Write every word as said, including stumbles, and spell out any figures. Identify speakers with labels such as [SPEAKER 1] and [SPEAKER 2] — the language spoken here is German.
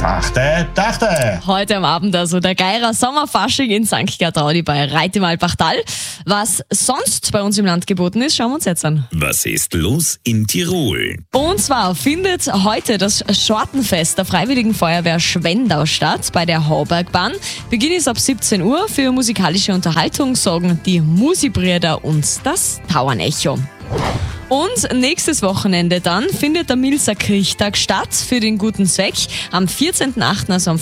[SPEAKER 1] Dachte, dachte.
[SPEAKER 2] Heute am Abend also der Geirer Sommerfasching in Sankt Gertraudi bei Reit im Alpachtal. Was sonst bei uns im Land geboten ist, schauen wir uns jetzt an.
[SPEAKER 3] Was ist los in Tirol?
[SPEAKER 2] Und zwar findet heute das Schortenfest der Freiwilligen Feuerwehr Schwendau statt bei der Haubergbahn. Beginn ist ab siebzehn Uhr. Für musikalische Unterhaltung sorgen die Musibrüder und das Tauernecho. Und nächstes Wochenende dann findet der Milser Kirchtag statt für den guten Zweck. Am vierzehnten achten also am